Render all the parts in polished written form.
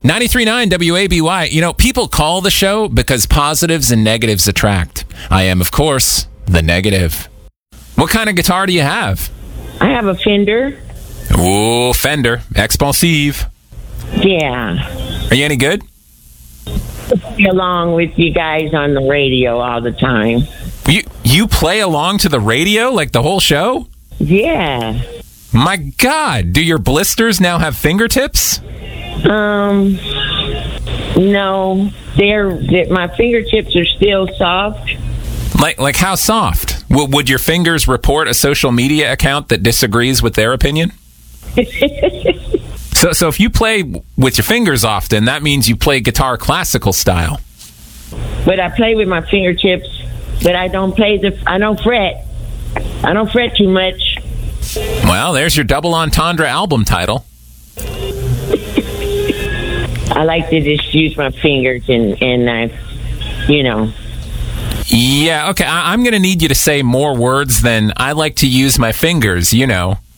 93.9 WABY. You know, people call the show because positives and negatives attract. I am, of course, the negative. What kind of guitar do you have? I have a Fender. Ooh, Fender. Expensive. Yeah. Are you any good? Play along with you guys on the radio all the time. You play along to the radio like the whole show? Yeah. My God, do your blisters now have fingertips? No. My fingertips are still soft. Like how soft? Would your fingers report a social media account that disagrees with their opinion? So if you play with your fingers often, that means you play guitar classical style. But I play with my fingertips, but I don't fret. I don't fret too much. Well, there's your double entendre album title. I like to just use my fingers and Yeah, okay, I'm going to need you to say more words than I like to use my fingers, You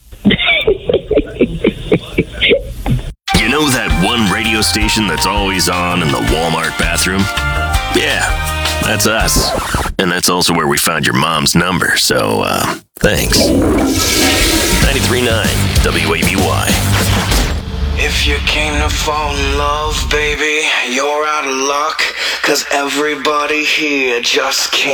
know that one radio station that's always on in the Walmart bathroom? Yeah, that's us. And that's also where we found your mom's number, so, thanks. 93.9 WABY. If you came to fall in love, baby, you're out of luck, 'cause everybody here just can't.